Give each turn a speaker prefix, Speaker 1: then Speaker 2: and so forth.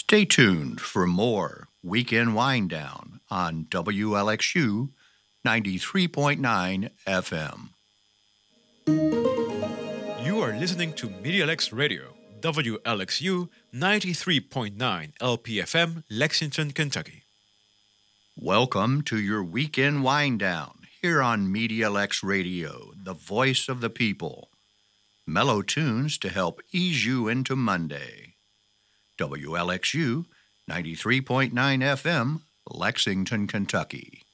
Speaker 1: Stay tuned for more Weekend Wind Down on WLXU 93.9 FM.
Speaker 2: You are listening to MediaLex Radio, WLXU 93.9 LPFM, Lexington, Kentucky.
Speaker 1: Welcome to your Weekend Wind Down here on MediaLex Radio, the voice of the people. Mellow tunes to help ease you into Monday. WLXU 93.9 FM, Lexington, Kentucky.